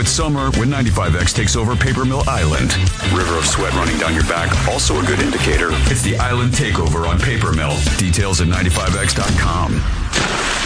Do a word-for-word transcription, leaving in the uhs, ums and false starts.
it's summer when ninety-five X takes over Paper Mill Island. River of sweat running down your back, also a good indicator. It's the Island Takeover on Paper Mill. Details at ninety-five X dot com.